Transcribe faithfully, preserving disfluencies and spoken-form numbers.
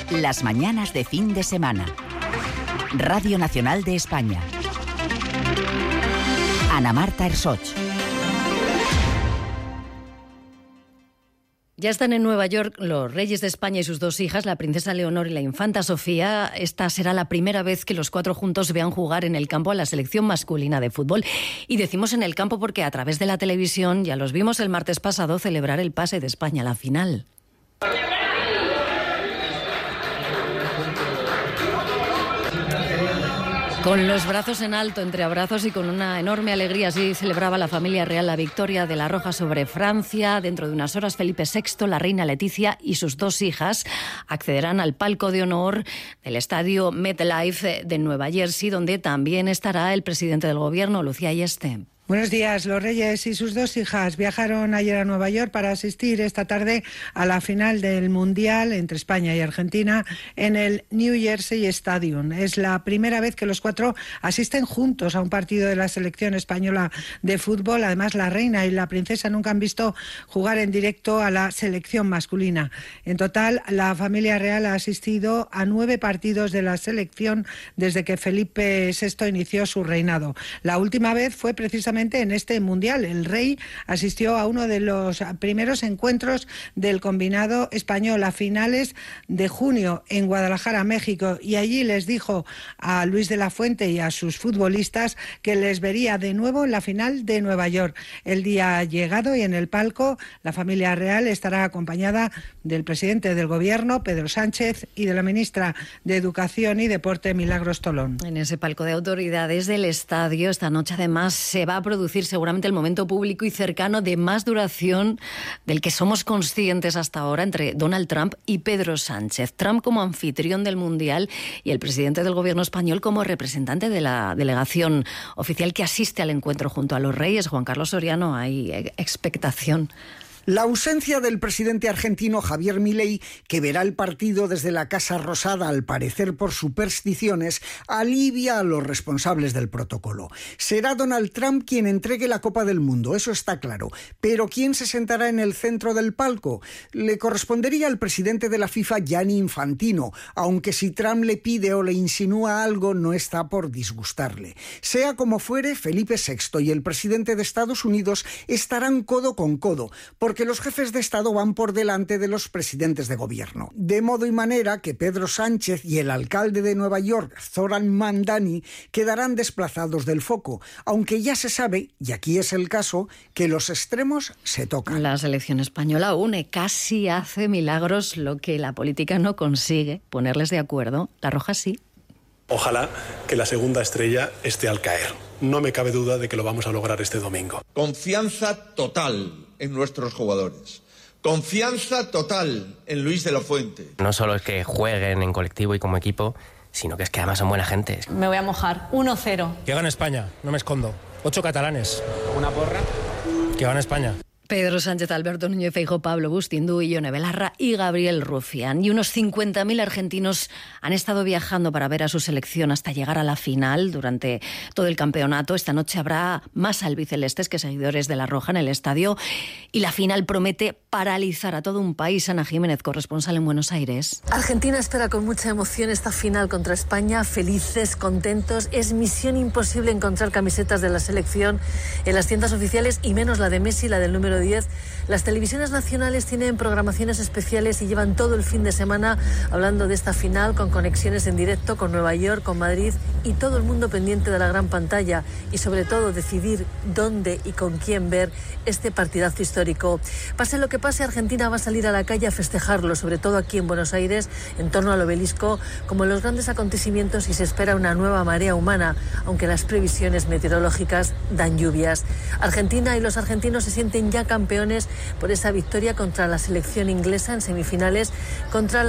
Las mañanas de fin de semana. Radio Nacional de España. Ana Marta Ersoch. Ya están en Nueva York los reyes de España y sus dos hijas, la princesa Leonor y la infanta Sofía. Esta será la primera vez que los cuatro juntos vean jugar en el campo a la selección masculina de fútbol. Y decimos en el campo porque a través de la televisión ya los vimos el martes pasado celebrar el pase de España a la final. Con los brazos en alto, entre abrazos y con una enorme alegría, así celebraba la familia real la victoria de la Roja sobre Francia. Dentro de unas horas, Felipe sexto, la reina Leticia y sus dos hijas accederán al palco de honor del estadio MetLife de Nueva Jersey, donde también estará el presidente del gobierno, Lucía Ayeste. Buenos días. Los reyes y sus dos hijas viajaron ayer a Nueva York para asistir esta tarde a la final del Mundial entre España y Argentina en el New Jersey Stadium. Es la primera vez que los cuatro asisten juntos a un partido de la selección española de fútbol. Además, la reina y la princesa nunca han visto jugar en directo a la selección masculina. En total, la familia real ha asistido a nueve partidos de la selección desde que Felipe sexto inició su reinado. La última vez fue precisamente en este Mundial. El rey asistió a uno de los primeros encuentros del combinado español a finales de junio en Guadalajara, México, y allí les dijo a Luis de la Fuente y a sus futbolistas que les vería de nuevo en la final de Nueva York. El día ha llegado y en el palco la familia real estará acompañada del presidente del gobierno, Pedro Sánchez, y de la ministra de Educación y Deporte, Milagros Tolón. En ese palco de autoridades del estadio esta noche además se va a producir seguramente el momento público y cercano de más duración del que somos conscientes hasta ahora entre Donald Trump y Pedro Sánchez. Trump como anfitrión del Mundial y el presidente del gobierno español como representante de la delegación oficial que asiste al encuentro junto a los reyes. Juan Carlos Soriano, hay expectación. La ausencia del presidente argentino Javier Milei, que verá el partido desde la Casa Rosada, al parecer por supersticiones, alivia a los responsables del protocolo. Será Donald Trump quien entregue la Copa del Mundo, eso está claro. Pero ¿quién se sentará en el centro del palco? Le correspondería al presidente de la FIFA, Gianni Infantino, aunque si Trump le pide o le insinúa algo, no está por disgustarle. Sea como fuere, Felipe sexto y el presidente de Estados Unidos estarán codo con codo, porque los jefes de Estado van por delante de los presidentes de gobierno. De modo y manera que Pedro Sánchez y el alcalde de Nueva York, Zoran Mandani, quedarán desplazados del foco, aunque ya se sabe, y aquí es el caso, que los extremos se tocan. La selección española une, casi hace milagros lo que la política no consigue, ponerles de acuerdo. La Roja sí. Ojalá que la segunda estrella esté al caer. No me cabe duda de que lo vamos a lograr este domingo. Confianza total en nuestros jugadores. Confianza total en Luis de la Fuente. No solo es que jueguen en colectivo y como equipo, sino que es que además son buena gente. Me voy a mojar. uno cero. Que gane España, no me escondo. Ocho catalanes. ¿Una porra? Que gane España. Pedro Sánchez, Alberto Núñez Feijóo, Pablo Bustíndú, Ione Belarra y Gabriel Rufián. Y unos cincuenta mil argentinos han estado viajando para ver a su selección hasta llegar a la final durante todo el campeonato. Esta noche habrá más albicelestes que seguidores de la Roja en el estadio. Y la final promete paralizar a todo un país. Ana Jiménez, corresponsal en Buenos Aires. Argentina espera con mucha emoción esta final contra España. Felices, contentos. Es misión imposible encontrar camisetas de la selección en las tiendas oficiales y menos la de Messi, la del número diez. Las televisiones nacionales tienen programaciones especiales y llevan todo el fin de semana hablando de esta final con conexiones en directo con Nueva York, con Madrid y todo el mundo pendiente de la gran pantalla y sobre todo decidir dónde y con quién ver este partidazo histórico. Pase lo que pase, Argentina va a salir a la calle a festejarlo, sobre todo aquí en Buenos Aires, en torno al obelisco, como los grandes acontecimientos, y se espera una nueva marea humana, aunque las previsiones meteorológicas dan lluvias. Argentina y los argentinos se sienten ya campeones por esa victoria contra la selección inglesa en semifinales, contra la